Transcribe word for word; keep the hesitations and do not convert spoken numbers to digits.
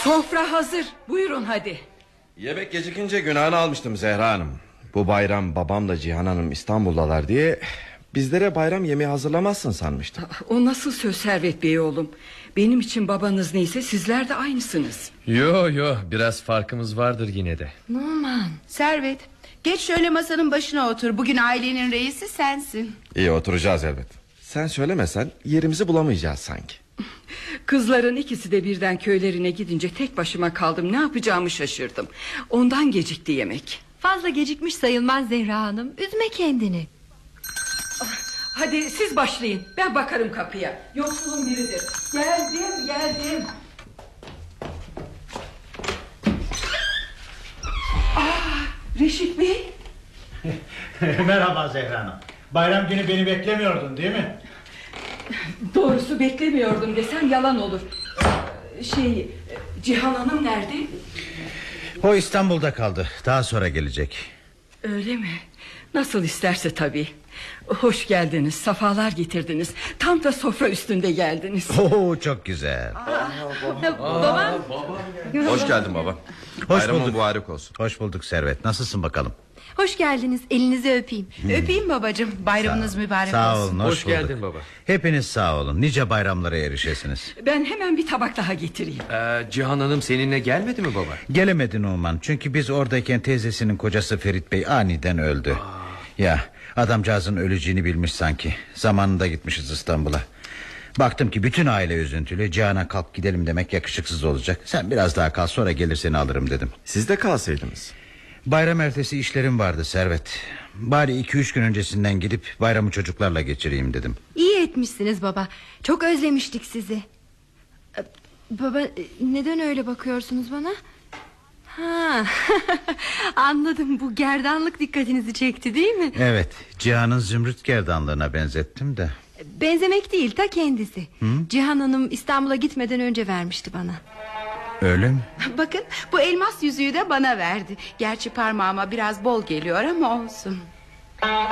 Sofra hazır, buyurun hadi. Yemek gecikince günahını almıştım Zehra Hanım. Bu bayram babamla Cihan Hanım İstanbul'dalar diye bizlere bayram yemeği hazırlamazsın sanmıştım. O nasıl söz Servet Bey oğlum? Benim için babanız neyse sizler de aynısınız. Yo yo, biraz farkımız vardır yine de. Numan, Servet, geç şöyle masanın başına otur. Bugün ailenin reisi sensin. İyi, oturacağız elbet. Sen söylemesen yerimizi bulamayacağız sanki. Kızların ikisi de birden köylerine gidince tek başıma kaldım. Ne yapacağımı şaşırdım. Ondan gecikti yemek. Fazla gecikmiş sayılmaz Zehra Hanım. Üzme kendini. Hadi siz başlayın, ben bakarım kapıya. Yoksulun biridir. Geldim geldim. Aa, Reşit Bey. Merhaba Zehra Hanım. Bayram günü beni beklemiyordun değil mi? Doğrusu beklemiyordum desem yalan olur. Şey, Cihan Hanım nerede? O İstanbul'da kaldı. Daha sonra gelecek. Öyle mi? Nasıl isterse tabii. Hoş geldiniz, safalar getirdiniz. Tam da sofra üstünde geldiniz. Oo, çok güzel. Babam. Hoş geldin baba. Hoş Bayramın bulduk. mübarek olsun. Hoş bulduk Servet. Nasılsın bakalım? Hoş geldiniz. Elinizi öpeyim. Öpeyim babacığım, bayramınız mübarek Sağ olsun. olun. Hoş, Hoş bulduk. geldin baba. Hepiniz sağ olun. Nice bayramlara erişesiniz. Ben hemen bir tabak daha getireyim. Ee, Cihan Hanım seninle gelmedi mi baba? Gelemedi Numan. Çünkü biz oradayken teyzesinin kocası Ferit Bey aniden öldü. Ya, adamcağızın öleceğini bilmiş sanki. Zamanında gitmişiz İstanbul'a. Baktım ki bütün aile üzüntülü. Cihan'a kalk gidelim demek yakışıksız olacak. Sen biraz daha kal, sonra gelir seni alırım dedim. Siz de kalsaydınız. Bayram ertesi işlerim vardı Servet. Bari iki üç gün öncesinden gidip bayramı çocuklarla geçireyim dedim. İyi etmişsiniz baba. Çok özlemiştik sizi. Ee, Baba, neden öyle bakıyorsunuz bana? Ha, anladım, bu gerdanlık dikkatinizi çekti değil mi? Evet, Cihan'ın zümrüt gerdanlığına benzettim de. Benzemek değil, ta kendisi. Hı? Cihan Hanım İstanbul'a gitmeden önce vermişti bana. Öyle mi? Bakın, bu elmas yüzüğü de bana verdi. Gerçi parmağıma biraz bol geliyor ama olsun.